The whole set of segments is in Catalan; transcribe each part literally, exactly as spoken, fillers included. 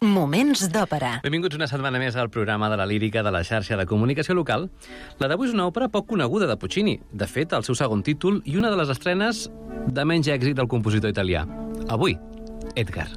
Moments d'òpera. Benvinguts una setmana més al programa de la lírica de la xarxa de comunicació local. La d'avui és una òpera poc coneguda de Puccini. De fet, el seu segon títol i una de les estrenes de menys èxit del compositor italià. Avui, Edgar.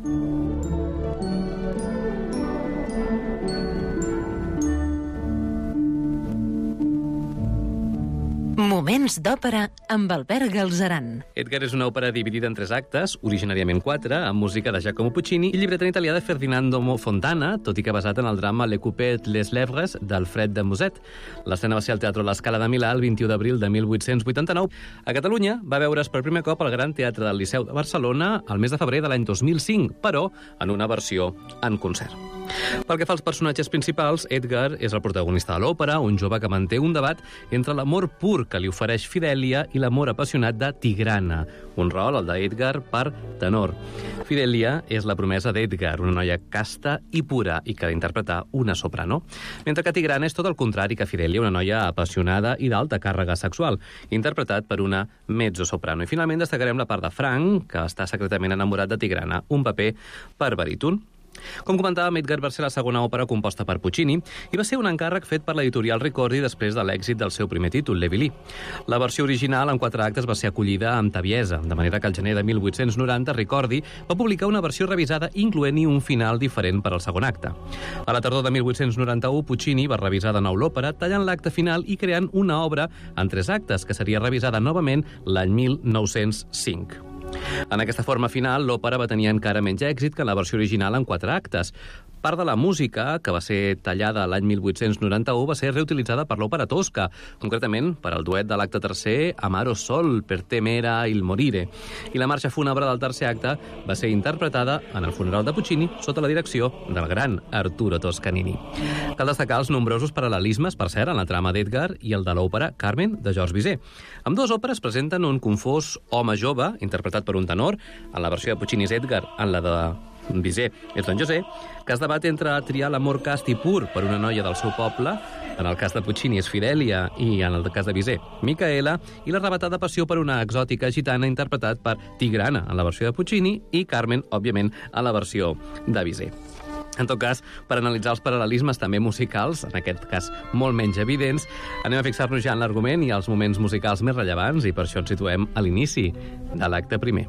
Moments d'òpera amb Albert Galzeran. Edgar és una òpera dividida en tres actes, originàriament quatre, amb música de Giacomo Puccini i llibret en italià de Ferdinando Fontana, tot i que basat en el drama Le Coupé et les Lèvres d'Alfred de Musset. L'estrena va ser al Teatro La Scala de Milà el vint-i-u d'abril de mil vuit-cents vuitanta-nou. A Catalunya va veure's per primer cop al Gran Teatre del Liceu de Barcelona el mes de febrer de l'any dos mil cinc, però en una versió en concert. Pel que fa als personatges principals, Edgar és el protagonista de l'òpera, un jove que manté un debat entre l'amor pur que li ofereix Fidelia i l'amor apassionat de Tigrana, un rol, el d'Edgar, per tenor. Fidelia és la promesa d'Edgar, una noia casta i pura, i que ha d'interpretar una soprano, mentre que Tigrana és tot el contrari que Fidelia, una noia apassionada i d'alta càrrega sexual, interpretat per una mezzosoprano. I finalment destacarem la part de Frank, que està secretament enamorat de Tigrana, un paper per baríton. Com comentàvem, Edgar va ser la segona òpera composta per Puccini i va ser un encàrrec fet per l'editorial Ricordi després de l'èxit del seu primer títol, Le Billy. La versió original, en quatre actes, va ser acollida amb tebiesa, de manera que al gener de mil vuit-cents noranta Ricordi va publicar una versió revisada incloent-hi un final diferent per al segon acte. A la tardor de mil vuit-cents noranta-u, Puccini va revisar de nou l'òpera, tallant l'acte final i creant una obra en tres actes, que seria revisada novament l'any mil nou-cents cinc. En aquesta forma final, l'òpera va tenir encara menys èxit que en la versió original en quatre actes. Part de la música, que va ser tallada l'any mil vuit-cents noranta-u, va ser reutilitzada per l'òpera tosca, concretament per al duet de l'acte tercer Amaro Sol, per temere il morire. I la marxa fúnebre del tercer acte va ser interpretada en el funeral de Puccini sota la direcció del gran Arturo Toscanini. Cal destacar els nombrosos paral·lelismes, per cert, en la trama d'Edgar i el de l'òpera Carmen, de Georges Bizet. Ambdues òperes presenten un confós home jove, interpretat per un tenor, en la versió de Puccini és Edgar, en la de Bizet és Don José, que es debat entre triar l'amor cast i pur per una noia del seu poble, en el cas de Puccini és Fidelia i en el cas de Bizet, Micaela, i l'arrebatada passió per una exòtica gitana interpretat per Tigrana en la versió de Puccini i Carmen, òbviament, en la versió de Bizet. En tot cas, per analitzar els paral·lelismes també musicals, en aquest cas molt menys evidents, anem a fixar-nos ja en l'argument i els moments musicals més rellevants, i per això ens situem a l'inici de l'acte primer.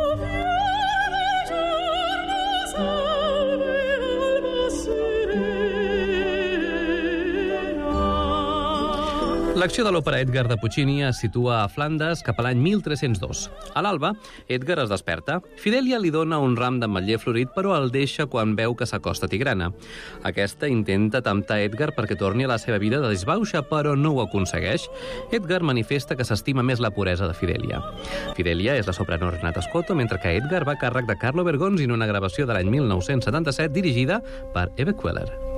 L'acció de l'òpera Edgar de Puccini es situa a Flandes cap a l'any mil tres-cents dos. A l'alba, Edgar es desperta. Fidelia li dona un ram d'ametller florit, però el deixa quan veu que s'acosta Tigrana. Aquesta intenta temptar Edgar perquè torni a la seva vida de disbauxa, però no ho aconsegueix. Edgar manifesta que s'estima més la puresa de Fidelia. Fidelia és la soprano Renata Scotto, mentre que Edgar va a càrrec de Carlo Bergonzi en una gravació de l'any mil nou-cents setanta-set dirigida per Eve Queller.